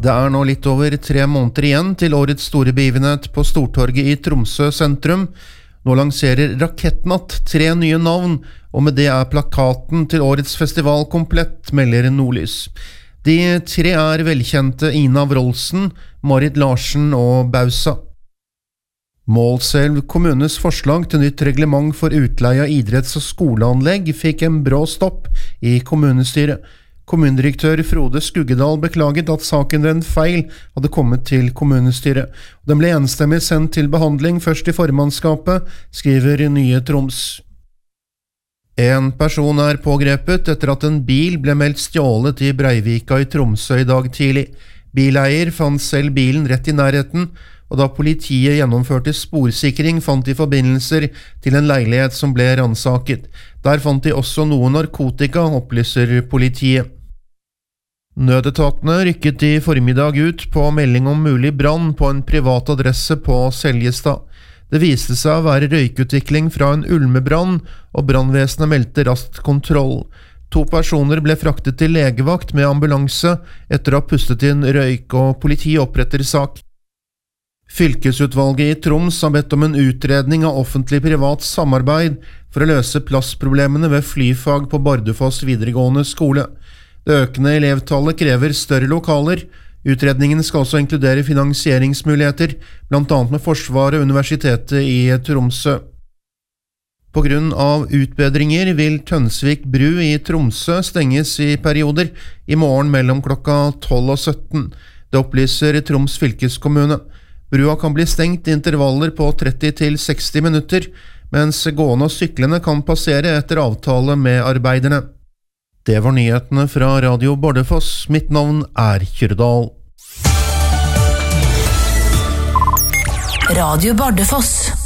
Det nå litt over 3 måneder igjen til årets store begivenhet på Stortorget i Tromsø sentrum. Nå lanserer Rakettnatt 3 nye navn, og med det plakaten til årets festival komplett, melder Nordlys. De 3 velkjente Ina Wroldsen, Marit Larsen og Bausa. Målselv kommunes forslag til nytt reglement for utleie av idretts- og skoleanlegg fikk en brå stopp i kommunestyret. Kommunedirektør Frode Skuggedal beklaget at saken ved en feil hadde kommet til kommunestyret. Den ble enstemmig sendt til behandling først i formannskapet, skriver Nye Troms. En person pågrepet etter at en bil ble meldt stjålet i Breivika i Tromsø i dag tidlig. Bileier fant selv bilen rett i nærheten, og da politiet gjennomførte sporsikring fant de forbindelser til en leilighet som ble ransaket. Der fant de også noe narkotika, opplyser politiet. Nødetatene rykket i formiddag ut på melding om mulig brann på en privat adresse på Seljestad. Det viste seg å være røykutvikling fra en ulmebrann, og brannvesenet meldte raskt kontroll. 2 personer ble fraktet til legevakt med ambulanse etter å ha pustet inn røyk, og politiet oppretter sak. Fylkesutvalget i Troms har bedt om en utredning av offentlig-privat samarbeid for å løse plassproblemene ved flyfag på Bardufoss videregående skole. Det økende elevtallet krever større lokaler. Utredningen skal også inkludere finansieringsmuligheter, blant annet med Forsvaret og Universitetet i Tromsø. På grunn av utbedringer vil Tønsvik bru i Tromsø stenges i perioder, i morgen mellom klokka 12 og 17. Det opplyser Troms fylkeskommune. Brua kan bli stengt i intervaller på 30 til 60 minutter, mens gående og syklende kan passere etter avtale med arbeiderne. Det var nyhetene fra Radio Bardufoss. Mitt navn Kjørdal. Radio Bardufoss.